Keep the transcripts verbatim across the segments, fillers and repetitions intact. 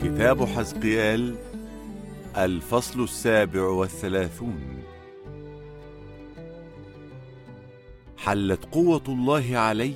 كتاب حزقيال الفصل السابع والثلاثون. حلت قوة الله علي،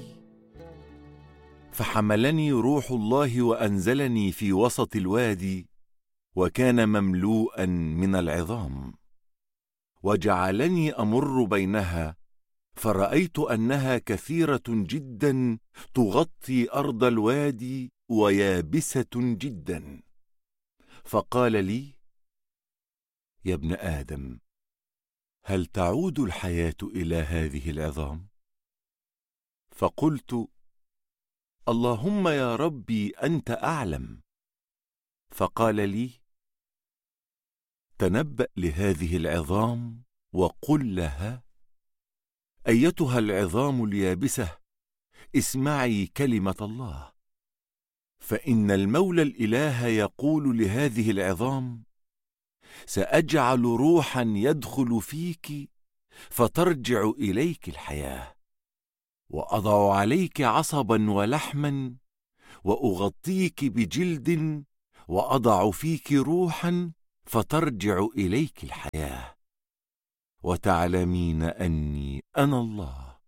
فحملني روح الله وأنزلني في وسط الوادي، وكان مملوءا من العظام، وجعلني أمر بينها، فرأيت أنها كثيرة جدا تغطي أرض الوادي ويابسة جدا. فقال لي: يا ابن آدم، هل تعود الحياة إلى هذه العظام؟ فقلت: اللهم يا ربي أنت أعلم. فقال لي: تنبأ لهذه العظام وقل لها: أيتها العظام اليابسة، اسمعي كلمة الله، فإن المولى الإله يقول لهذه العظام: سأجعل روحا يدخل فيك فترجع إليك الحياة، وأضع عليك عصبا ولحما، وأغطيك بجلد، وأضع فيك روحا فترجع إليك الحياة، وتعلمين أني أنا الله.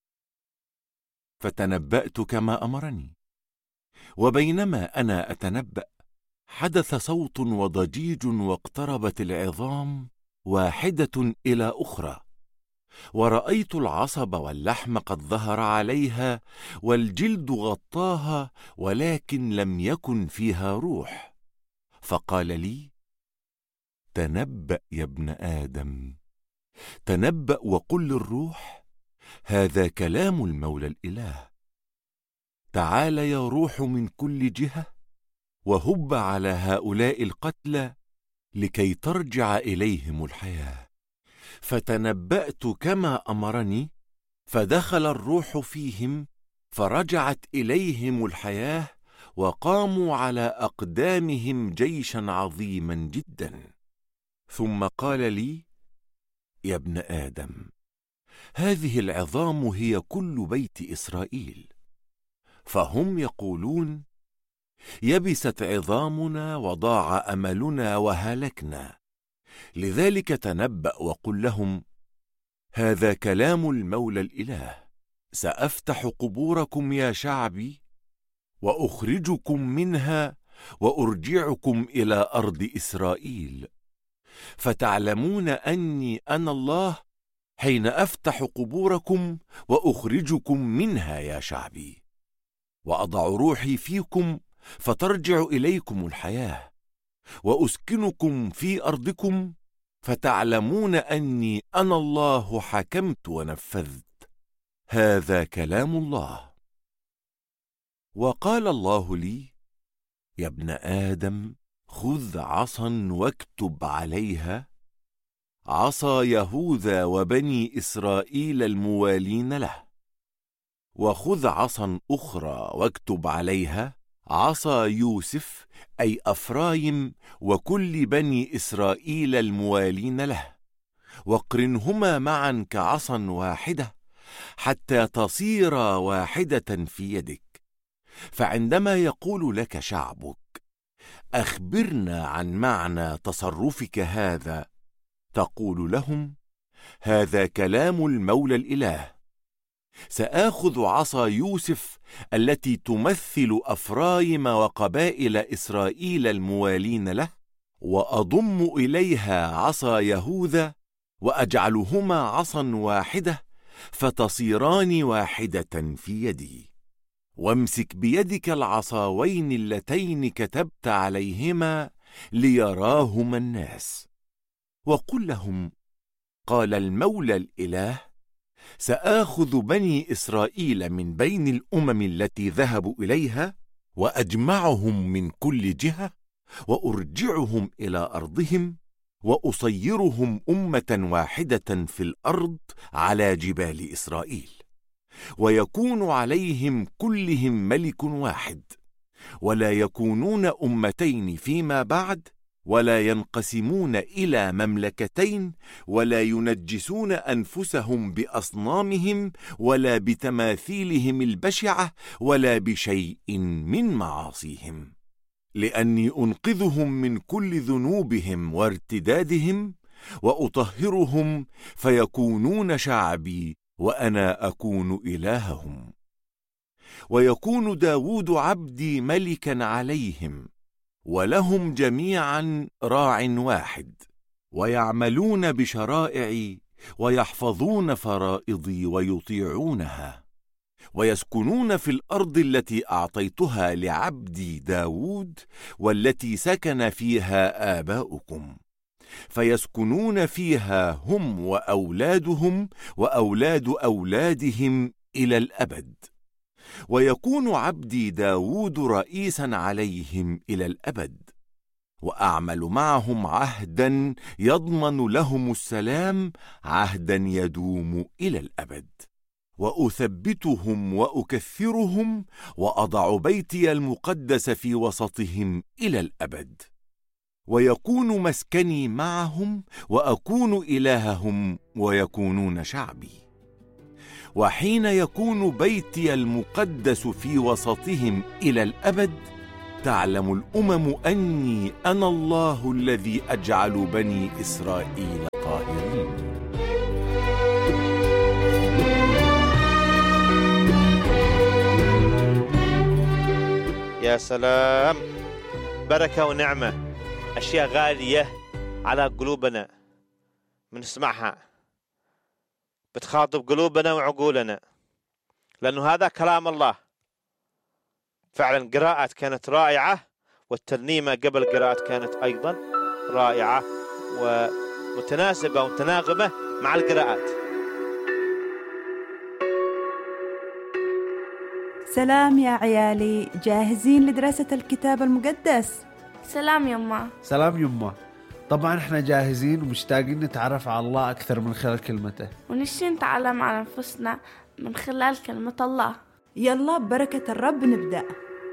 فتنبأت كما أمرني، وبينما أنا أتنبأ حدث صوت وضجيج، واقتربت العظام واحدة إلى أخرى، ورأيت العصب واللحم قد ظهر عليها، والجلد غطاها، ولكن لم يكن فيها روح. فقال لي: تنبأ يا ابن آدم، تنبأ وقل للروح: هذا كلام المولى الإله. تعال يا روح من كل جهة، وهب على هؤلاء القتلى لكي ترجع إليهم الحياة. فتنبأت كما أمرني، فدخل الروح فيهم، فرجعت إليهم الحياة، وقاموا على أقدامهم جيشا عظيما جدا. ثم قال لي: يا ابن آدم، هذه العظام هي كل بيت إسرائيل، فهم يقولون: يبست عظامنا وضاع أملنا وهلكنا. لذلك تنبأ وقل لهم: هذا كلام المولى الإله. سأفتح قبوركم يا شعبي، وأخرجكم منها، وأرجعكم إلى أرض إسرائيل، فتعلمون أني أنا الله حين أفتح قبوركم وأخرجكم منها يا شعبي، وأضع روحي فيكم فترجع إليكم الحياة، وأسكنكم في أرضكم، فتعلمون أني أنا الله حكمت ونفذت. هذا كلام الله. وقال الله لي: يا ابن آدم، خذ عصا واكتب عليها: عصا يهوذا وبني إسرائيل الموالين له. وخذ عصا أخرى واكتب عليها: عصا يوسف أي أفرايم وكل بني إسرائيل الموالين له، واقرنهما معا كعصا واحدة، حتى تصيرا واحدة في يدك. فعندما يقول لك شعبك: أخبرنا عن معنى تصرفك هذا، تقول لهم: هذا كلام المولى الإله. سآخذ عصا يوسف التي تمثل أفرايم وقبائل إسرائيل الموالين له، وأضم إليها عصا يهوذا، وأجعلهما عصا واحدة، فتصيران واحدة في يدي. وامسك بيدك العصاوين اللتين كتبت عليهما ليراهما الناس، وقل لهم: قال المولى الإله: سآخذ بني إسرائيل من بين الأمم التي ذهبوا إليها، وأجمعهم من كل جهة، وأرجعهم إلى أرضهم، وأصيرهم أمة واحدة في الأرض على جبال إسرائيل، ويكون عليهم كلهم ملك واحد، ولا يكونون أمتين فيما بعد، ولا ينقسمون إلى مملكتين، ولا ينجسون أنفسهم بأصنامهم ولا بتماثيلهم البشعة ولا بشيء من معاصيهم. لأني أنقذهم من كل ذنوبهم وارتدادهم، وأطهرهم فيكونون شعبي وأنا أكون إلههم. ويكون داود عبدي ملكا عليهم، ولهم جميعا راع واحد، ويعملون بشرائعي ويحفظون فرائضي ويطيعونها، ويسكنون في الأرض التي أعطيتها لعبدي داود، والتي سكن فيها آباؤكم، فيسكنون فيها هم وأولادهم وأولاد أولادهم إلى الأبد. ويكون عبدي داود رئيسا عليهم إلى الأبد، وأعمل معهم عهدا يضمن لهم السلام، عهدا يدوم إلى الأبد. وأثبتهم وأكثرهم، وأضع بيتي المقدس في وسطهم إلى الأبد. ويكون مسكني معهم، وأكون إلههم، ويكونون شعبي. وحين يكون بيتي المقدس في وسطهم إلى الأبد، تعلم الأمم أني أنا الله الذي أجعل بني إسرائيل طاهرين. يا سلام، بركة ونعمة، أشياء غالية على قلوبنا بنسمعها، بتخاطب قلوبنا وعقولنا، لأنه هذا كلام الله. فعلا قراءة كانت رائعة، والترنيمة قبل قراءة كانت أيضا رائعة ومتناسبة ومتناغمة مع القراءات. سلام يا عيالي، جاهزين لدراسة الكتاب المقدس؟ سلام يما. سلام يما. طبعا احنا جاهزين ومشتاقين نتعرف على الله أكثر من خلال كلمته، ونشتي نتعلم عن أنفسنا من خلال كلمة الله. يلا ببركة الرب نبدأ.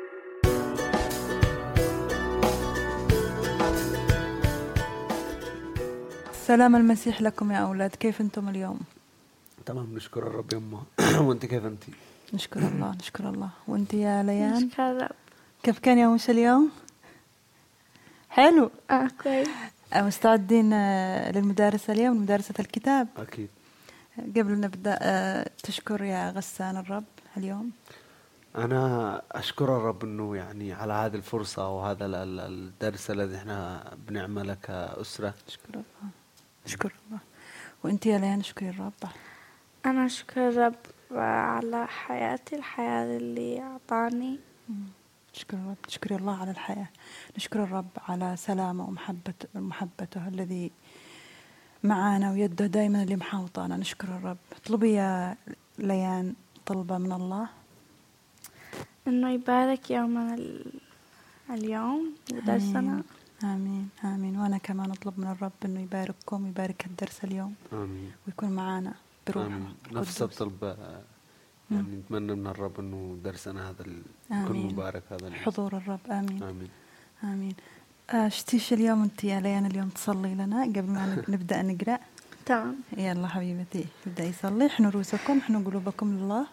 سلام المسيح لكم يا أولاد، كيف أنتم اليوم؟ تمام، نشكر الرب يما. وانت كيف انت؟ نشكر الله نشكر الله. وانت يا ليان؟ نشكر الرب. كيف كان يومش اليوم؟ حلو. اه كويس. مستعدين للمدارسة اليوم، مدارسة الكتاب؟ أكيد. قبل نبدأ تشكر يا غسان الرب اليوم؟ أنا أشكر الرب إنه يعني على هذه الفرصة وهذا الدرس الذي إحنا بنعمله كأسرة. نشكر الله نشكر الله. وأنت يا ليان نشكر الرب؟ أنا أشكر الرب على حياتي، الحياة اللي أعطاني. نشكر الرب، نشكر الله على الحياة، نشكر الرب على سلامه ومحبته محبته الذي معانا، ويده دائما اللي محاوطانا. نشكر الرب. اطلبي يا ليان طلبة من الله. إنه يبارك يومنا اليوم ودرسنا. آمين آمين. وأنا كمان أطلب من الرب إنه يبارككم، يبارك الدرس اليوم. آمين. ويكون معانا بروح. آمين. نفس الطلب يعني نتمنى من الرب إنه درسنا هذا يكون مبارك، هذا حضور الرب. آمين آمين آمين. اشتيش اليوم أنت يا ليان اليوم تصلي لنا قبل ما نبدأ نقرأ؟ تمام. يلا حبيبتي ابدأ يصلي. احنا رؤوسكم، احنا قلوبكم لله.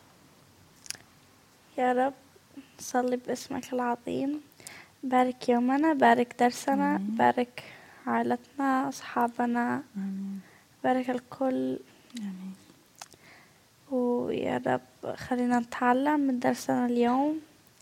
يا رب نصلي باسمك العظيم، بارك يومنا، بارك درسنا. آمين. بارك عائلتنا، أصحابنا. آمين. بارك الكل. آمين. ويا رب خلينا نتعلم من درسنا اليوم.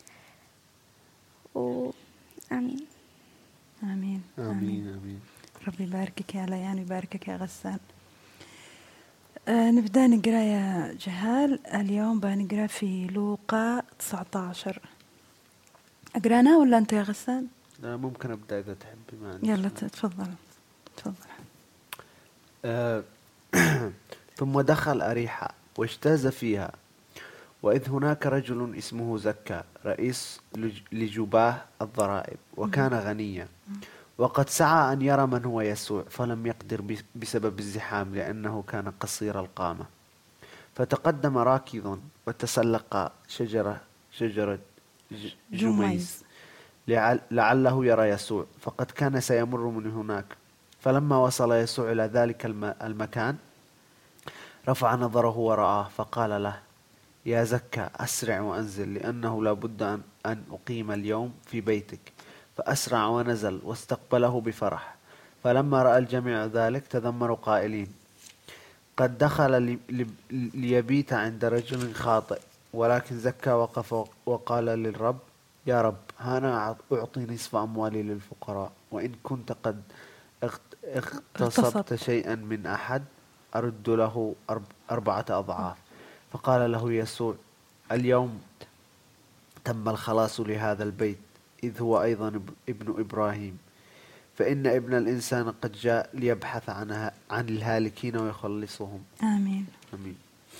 وآمين. آمين آمين آمين, آمين. ربي يباركك يا ليان ويباركك يا غسان. آه نبدأ نقرأ يا جهال. اليوم بنقرأ في لوقا تسعة عشر. أقرأنا ولا أنت يا غسان؟ لا ممكن أبدأ إذا تحبي. ما يلا تفضل تفضل. آه ثم دخل أريحة واجتاز فيها، وإذ هناك رجل اسمه زكا رئيس لجباه الضرائب، وكان غنيا، وقد سعى أن يرى من هو يسوع، فلم يقدر بسبب الزحام لأنه كان قصير القامة. فتقدم راكضا وتسلق شجرة شجرة جميز لعله يرى يسوع، فقد كان سيمر من هناك. فلما وصل يسوع إلى ذلك المكان رفع نظره ورآه، فقال له: يا زكا أسرع وأنزل، لأنه لا بد أن أقيم اليوم في بيتك. فأسرع ونزل واستقبله بفرح. فلما رأى الجميع ذلك تذمروا قائلين: قد دخل لي لي ليبيت عند رجل خاطئ. ولكن زكى وقف وقال للرب: يا رب، هانا أعطي نصف أموالي للفقراء، وإن كنت قد اغتصبت شيئا من أحد أرد له أربعة أضعاف. فقال له يسوع: اليوم تم الخلاص لهذا البيت، إذ هو أيضا ابن إبراهيم. فإن ابن الإنسان قد جاء ليبحث عنها عن الهالكين ويخلصهم. آمين. آمين.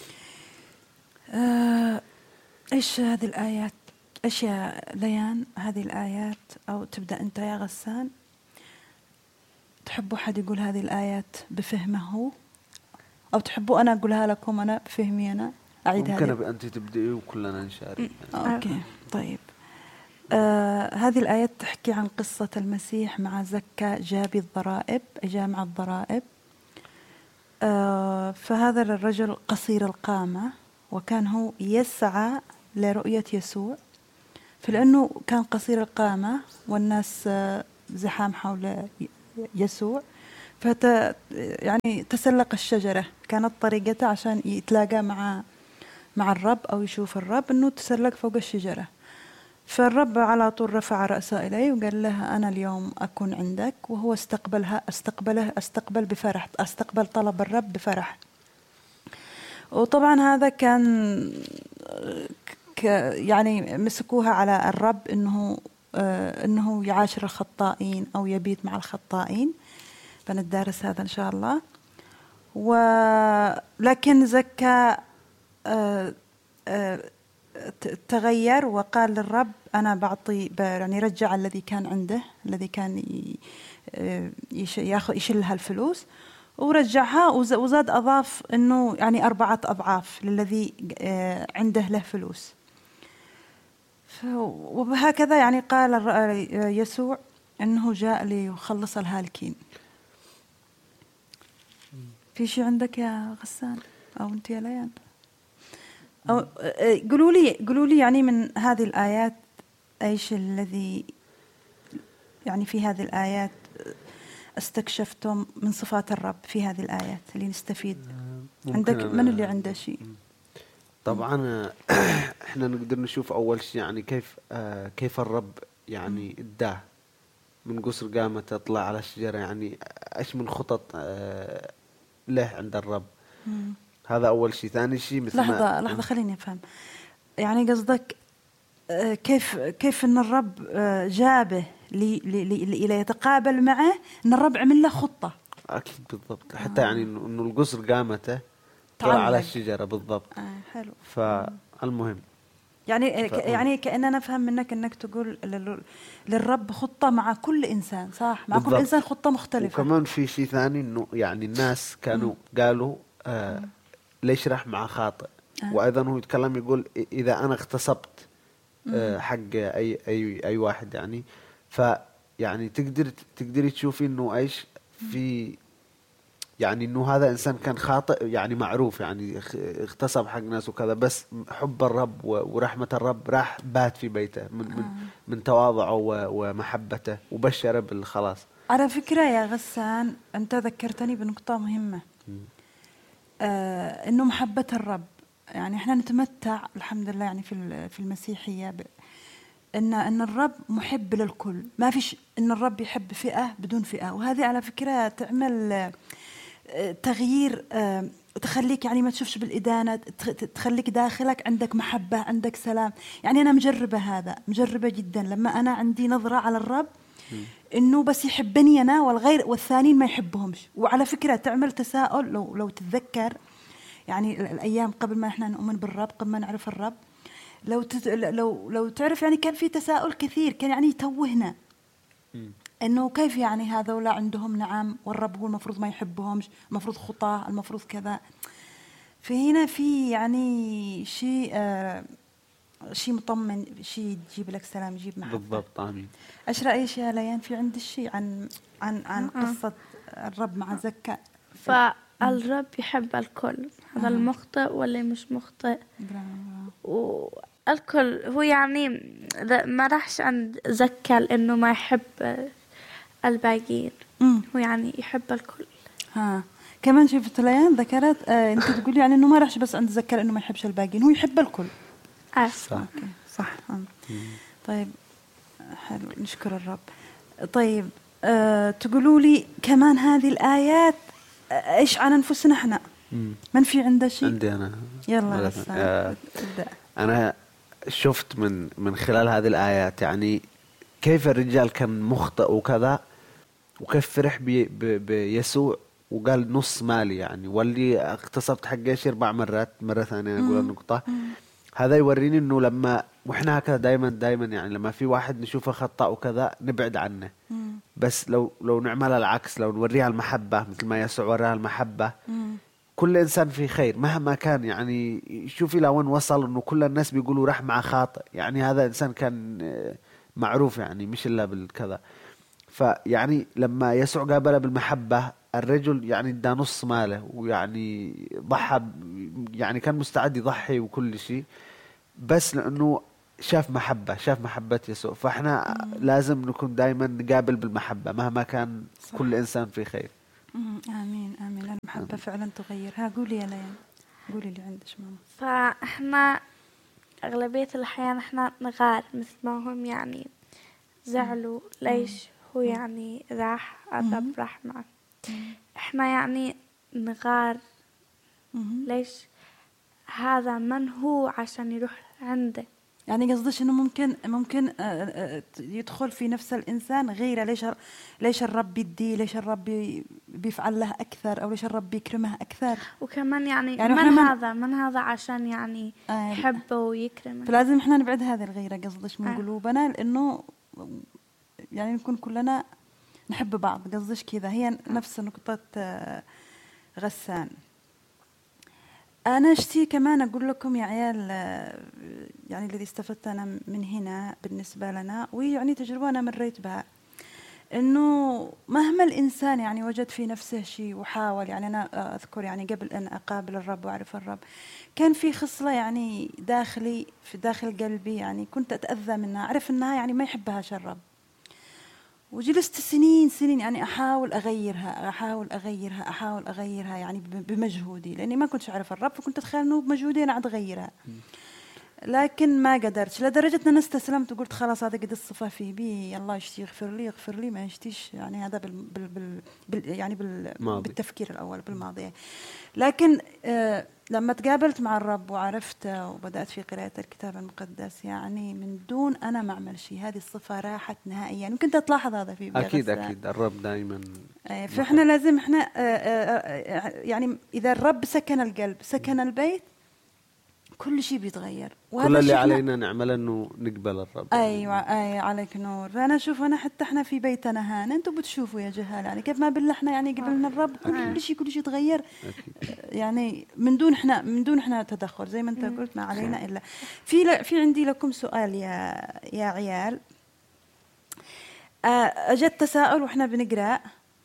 آه إيش هذه الآيات؟ إيش يا ليان هذه الآيات؟ أو تبدأ أنت يا غسان؟ تحبوا حد يقول هذه الآيات بفهمه، أو تحبوا أنا أقولها لكم أنا بفهمي أنا؟ أعيد هذه. ممكن أنت تبدأي وكلنا نشارك. أوكي طيب. آه هذه الآيات تحكي عن قصة المسيح مع زكا جابي الضرائب، جامع الضرائب. آه فهذا الرجل قصير القامة، وكان هو يسعى لرؤية يسوع، فلأنه كان قصير القامة والناس آه زحام حول يسوع، فت يعني تسلق الشجرة. كانت طريقته عشان يتلاقى مع مع الرب أو يشوف الرب، إنه تسلق فوق الشجرة. فالرب على طول رفع رأسه إليه وقال له: أنا اليوم أكون عندك. وهو استقبلها استقبله استقبل بفرح، استقبل طلب الرب بفرح. وطبعا هذا كان ك يعني مسكوها على الرب إنه آه إنه يعاشر الخطائين أو يبيت مع الخطائين. بندرس هذا إن شاء الله. ولكن زكا آه آه تغير وقال للرب: أنا بعطي يعني رجع الذي كان عنده، الذي كان ياخذ يشلها الفلوس، ورجعها وزاد أضاف إنه يعني أربعة أضعاف للذي عنده له فلوس. وبهكذا يعني قال يسوع إنه جاء ليخلص الهالكين. في شيء عندك يا غسان أو أنت يا ليان؟ أو قولوا لي قولوا لي يعني من هذه الآيات إيش الذي يعني في هذه الآيات استكشفتم من صفات الرب في هذه الآيات اللي نستفيد؟ عندك من اللي عنده شيء؟ طبعا احنا نقدر نشوف أول شيء يعني كيف آه كيف الرب يعني اداه من قصر قامته طلع على الشجرة، يعني ايش من خطط آه له عند الرب. مم. هذا أول شيء. ثاني شيء مثل لحظة ما لحظة خليني أفهم، يعني قصدك كيف كيف إن الرب جابه لي لي لي يتقابل معه، إن الرب عمل له خطة. أكيد بالضبط. حتى آه. يعني إنه القصر قامته طلع على الشجرة بالضبط. آه حلو. فالمهم يعني ف... يعني كأننا نفهم منك إنك تقول للرب خطة مع كل إنسان، صح؟ مع بالضبط. كل إنسان خطة مختلفة. وكمان في شيء ثاني إنه يعني الناس كانوا م. قالوا آه ليش راح مع خاطئ. آه. وأيضا هو يتكلم يقول إذا أنا اغتصبت آه حق أي أي أي واحد يعني، فيعني تقدر تقدري تشوفي إنه إيش في يعني إنه هذا إنسان كان خاطئ يعني معروف، يعني اغتصب حق ناس وكذا، بس حب الرب ورحمة الرب راح بات في بيته من من, من تواضعه ومحبته وبشر بالخلاص. على فكرة يا غسان أنت ذكرتني بنقطة مهمة، آه إنه محبة الرب، يعني إحنا نتمتع الحمد لله يعني في في المسيحية ب إن إن الرب محب للكل، ما فيش إن الرب يحب فئة بدون فئة. وهذه على فكرة تعمل تغيير، تخليك يعني ما تشوفش بالإدانة، تخليك داخلك عندك محبة، عندك سلام. يعني أنا مجربة هذا، مجربة جدا لما أنا عندي نظرة على الرب إنه بس يحبني أنا والغير والثانيين ما يحبهمش. وعلى فكرة تعمل تساؤل، لو لو تتذكر يعني الأيام قبل ما إحنا نؤمن بالرب، قبل ما نعرف الرب، لو تت... لو لو تعرف يعني كان في تساؤل كثير، كان يعني يتوهنا إنه كيف يعني هذولا عندهم نعم والرب هو المفروض ما يحبهمش، المفروض خطاة، المفروض كذا. فهنا في يعني شيء آه شيء مطمن، شيء يجيب لك سلام، يجيب محبة. بالضبط. آمين. إيش رأيك يا ليان في عند الشيء عن عن عن قصة الرب مع زكا؟ فالرب يحب الكل، هذا المخطئ واللي مش مخطئ. و الكل هو يعني ما راحش عند زكا لأنه ما يحب الباقيين. مم. هو يعني يحب الكل. ها كمان شفت ليان ذكرت آه انت تقولي يعني انه ما راحش بس عند زكا لانه ما يحبش الباقيين، هو يحب الكل. آه. صح. اوكي صح. طيب حلو، نشكر الرب. طيب آه تقولوا لي كمان هذه الآيات آه ايش عن انفسنا احنا؟ من في عنده شيء؟ عندي انا. يلا مثلاً. بس آه ابدأ. انا شفت من من خلال هذه الآيات يعني كيف الرجال كان مخطئ وكذا، وكيف فرح بي بي بيسوع وقال نص مالي يعني، واللي اغتصبت حق ايش اربع مرات مرة ثانية اقول النقطة. هذا يوريني انه لما واحنا هكذا دائما دائما يعني لما في واحد نشوفه خطأ وكذا نبعد عنه. مم. بس لو لو نعملها العكس، لو نوريها المحبة مثل ما يسوع وراها المحبة، مم. كل إنسان في خير مهما كان. يعني شوفي لوين وصل إنه كل الناس بيقولوا راح مع خاطئ، يعني هذا إنسان كان معروف يعني مش إلا بالكذا. فيعني لما يسوع قابله بالمحبة الرجل يعني ادى نص ماله، ويعني ضحى يعني كان مستعد يضحي وكل شيء، بس لأنه شاف محبة شاف محبة يسوع. فإحنا مم. لازم نكون دائما نقابل بالمحبة مهما كان. صح. كل إنسان في خير. مم. آمين آمين. المحبة آمين. فعلا تغير. ها قولي يا ليان، قولي اللي عندك ماما. فإحنا أغلبية الأحيان إحنا نغار مثل ما هم يعني زعلوا. مم. ليش هو يعني راح الرب راح معه، إحنا يعني نغار. مم. ليش هذا من هو عشان يروح عنده؟ يعني قصدش انه ممكن ممكن يدخل في نفس الانسان غيره. ليش ليش الرب يدي، ليش الرب بيفعل له اكثر، او ليش الرب يكرمه اكثر. وكمان يعني, يعني من هذا من هذا عشان يعني آه يحبه ويكرمه. فلازم احنا نبعد هذه الغيره قصدش من آه. قلوبنا، لانه يعني نكون كلنا نحب بعض. قصدش كذا. هي آه. نفس نقطه غسان. أنا أشتي كمان أقول لكم يا عيال، يعني الذي استفدت أنا من هنا بالنسبة لنا، ويعني تجربة أنا مريت بها، إنه مهما الإنسان يعني وجد في نفسه شيء وحاول. يعني أنا أذكر يعني قبل أن أقابل الرب وأعرف الرب كان في خصلة يعني داخلي في داخل قلبي، يعني كنت أتأذى منها، أعرف أنها يعني ما يحبهاش الرب، وجلست سنين سنين يعني أحاول أغيرها أحاول أغيرها أحاول أغيرها يعني بمجهودي، لأني ما كنتش أعرف الرب، فكنت أتخيل إنه بمجهودي أنا عاد أغيرها. لكن ما قدرت، لدرجة أن أنا استسلمت وقلت خلاص هذا قد الصفة في بي، الله يشتي يغفر لي يغفر لي ما يشتيش. يعني هذا بال بال بال بال يعني بال بالتفكير الأول بالماضي. لكن آه لما تقابلت مع الرب وعرفته وبدأت في قراءة الكتاب المقدس، يعني من دون أنا ما أعمل شيء هذه الصفة راحت نهائيا. يعني ممكن تلاحظ هذا في أكيد أكيد الرب دائما. فإحنا لازم إحنا يعني إذا الرب سكن القلب سكن البيت كل شيء بيتغير. كل اللي علينا نعمل انه نقبل الرب. ايوه اي عليك نور. فانا اشوف انا حتى احنا في بيتنا هان انتم بتشوفوا يا جهال يعني كيف ما بالله احنا يعني قبلنا الرب كل شيء كل شيء تغير. يعني من دون احنا من دون احنا تدخل زي ما انت قلت ما علينا الا. في في عندي لكم سؤال يا يا عيال. اجت تساؤل واحنا بنقرا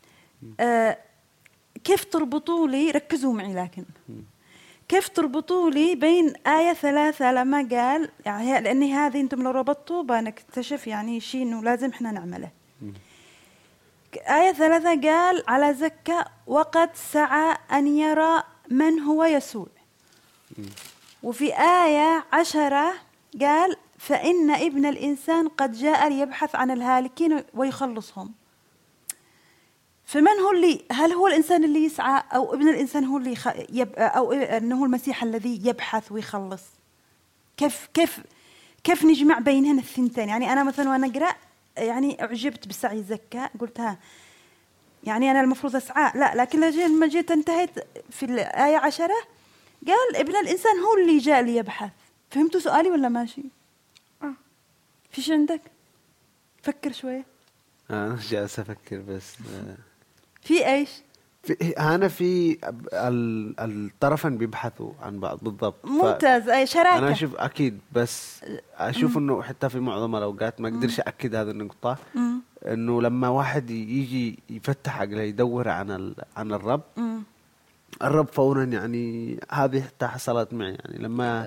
كيف تربطوا لي، ركزوا معي لكن كيف تربطوا لي بين آية ثلاثة لما قال يعني لأني هذه أنتم لو ربطوا بنكتشف يعني شيء إنه لازم إحنا نعمله. آية ثلاثة قال على زكا وقد سعى أن يرى من هو يسوع. وفي آية عشرة قال فإن ابن الإنسان قد جاء ليبحث عن الهالكين ويخلصهم. فمن هو اللي، هل هو الإنسان اللي يسعى أو ابن الإنسان هو اللي يب أو أنه هو المسيح الذي يبحث ويخلص؟ كيف كيف كيف نجمع بينهن الثنتين؟ يعني أنا مثلا وأنا أقرأ يعني أعجبت بسعي زكا قلت ها يعني أنا المفروض أسعى لا، لكن لما جيت انتهيت في الآية عشرة قال ابن الإنسان هو اللي جاء ليبحث. فهمتوا سؤالي ولا ماشي؟ آه. فيش عندك؟ فكر شوية. أنا جالس أفكر بس في ايش؟ في أنا في الطرفين بيبحثوا عن بعض بالضبط. ممتاز. أي شراكة. أنا أشوف أكيد بس أشوف إنه حتى في معظم الأوقات ما أقدرش أكد هذه النقطة مم. إنه لما واحد يجي يفتح عقله يدور عن عن الرب مم. الرب فورا يعني هذه حتى حصلت معي يعني لما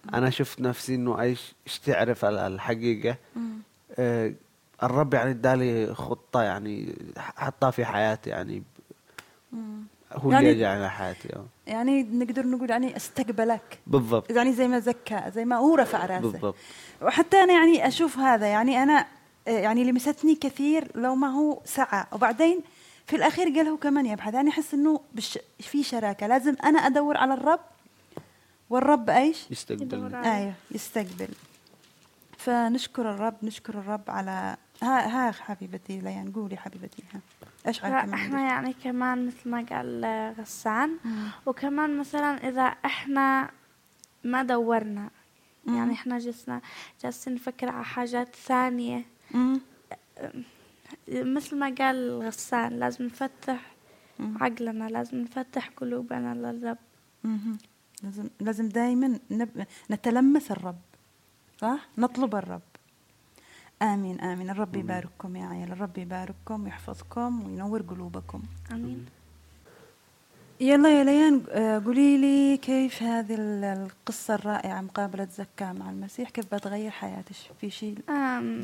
أنا شفت نفسي إنه إيش إيش تعرف ال- الحقيقة. آه الرب يعني ادالي خطة، يعني حطها في حياتي، يعني هو يعني- اللي جعل حياتي. آه. يعني نقدر نقول يعني استقبلك، بالضبط يعني زي ما زكى، زي ما هو رفع راسه. بالضبط. وحتى أنا يعني أشوف هذا، يعني أنا آه، يعني لمستني كثير لو ما هو سعى، وبعدين في الأخير قال هو كمان يبحث. يعني أحس إنه بش في شراكة، لازم أنا أدور على الرب والرب إيش؟ يستقبلني. على- أيوه يستقبل. فنشكر الرب، نشكر الرب على ها ها حبيبتي ليان، قولي حبيبتي ها ايش لا، كمان احنا عندك؟ يعني كمان مثل ما قال غسان، مم. وكمان مثلا اذا احنا ما دورنا، مم. يعني احنا جلسنا جالسين نفكر على حاجات ثانية، مم. مثل ما قال غسان لازم نفتح مم. عقلنا، لازم نفتح قلوبنا للرب. مم. لازم لازم دائما نب... نتلمس الرب، صح؟ نطلب الرب. آمين آمين. الرب يبارككم يا عيال، الرب يبارككم ويحفظكم وينور قلوبكم. امين. يلا يا ليان، آه، قولي لي كيف هذه ال- القصة الرائعة، مقابلة زكا مع المسيح، كيف بتغير حياتك في شيء؟ أم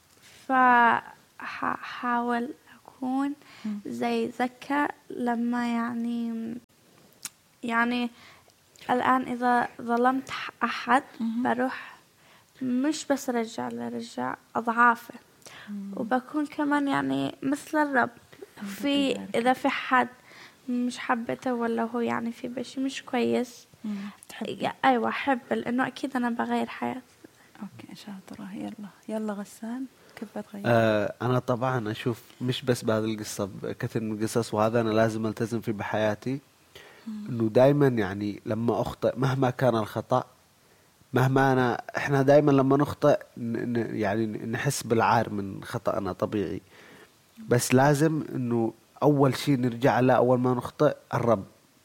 فحاول أكون مم. زي زكا لما يعني يعني الآن إذا ظلمت ح- أحد مهم. بروح مش بس رجع لرجع أضعافه، وبكون كمان يعني مثل الرب في يباركك. إذا في حد مش حبته ولا هو يعني في بشي مش كويس، مم. تحبي؟ يا- أيوة أحب، لأنه أكيد أنا بغير حياتي. اوكي شاطرة. يلا يلا غسان، كيف بتغير؟ آه أنا طبعا أشوف مش بس بهذه القصة، بكثير من القصص، وهذا أنا لازم ألتزم فيه بحياتي. إنه دائما يعني لما أخطئ مهما كان الخطأ، مهما أنا إحنا دائما لما نخطئ ن- ن- يعني نحس بالعار من خطأنا طبيعي، بس لازم إنه أول شيء نرجع له أول ما نخطئ الرب.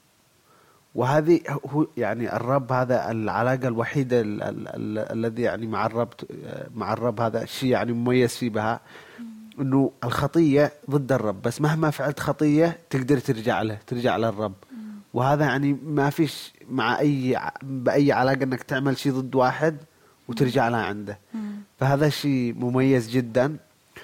وهذه هو يعني الرب، هذا العلاقة الوحيدة ال- ال- ال- الذي يعني مع الرب، مع الرب هذا الشيء يعني مميز فيه بها، انه الخطية ضد الرب، بس مهما فعلت خطية تقدر ترجع له، ترجع للرب. وهذا يعني ما فيش مع اي ع- بأي علاقة انك تعمل شيء ضد واحد وترجع له عنده. فهذا شيء مميز جدا،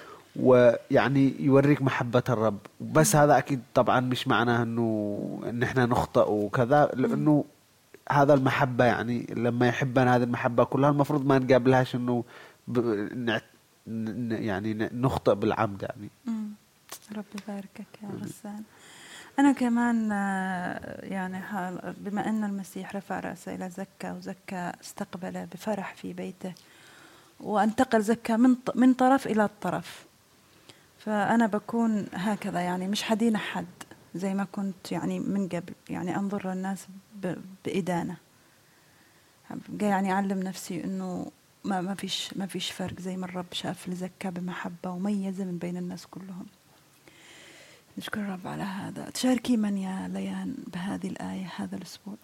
ويعني يوريك محبة الرب. بس هذا أكيد طبعا مش معناه أنه إن إحنا نخطئ وكذا، لأنه هذا المحبة يعني لما يحبنا هذه المحبة كلها المفروض ما نقابلهاش أنه ب... نعت... ن... يعني ن- نخطئ بالعمد يعني. مم. رب يباركك يا غسان. أنا كمان آه، يعني حال- بما أن المسيح رفع رأسه إلى زكا، وزكا استقبله بفرح في بيته، وانتقل زكا من ط- من طرف إلى الطرف، فأنا بكون هكذا، يعني مش حدين أحد زي ما كنت يعني من قبل، يعني أنظر للناس ب- بإدانة. بقى يعني أعلم نفسي إنه ما ما فيش ما فيش فرق، زي ما الرب شاف لزكا بمحبة وميزة من بين الناس كلهم. نشكر الرب على هذا. تشاركي من يا ليان بهذه الآية هذا الأسبوع؟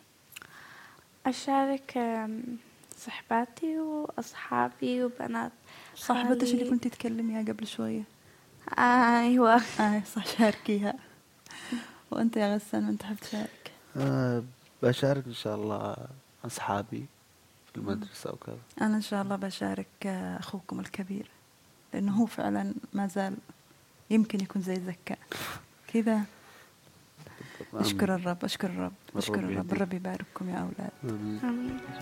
أشارك أم، صحباتي وأصحابي وبنات صاحبتش اللي خالي. كنت تتكلميها قبل شوية؟ أيوة. آه صح، شاركيها. وأنت يا غسان من تحب تشارك؟ أه بشارك إن شاء الله أصحابي في المدرسة وكذا. أنا إن شاء الله بشارك آه، أخوكم الكبير، لأنه هو فعلا ما زال يمكن يكون زي زكا كذا. أشكر الرب، أشكر الرب، أشكر الرب الرب. يهديك. الرب يبارككم يا أولاد. آمين. آمين.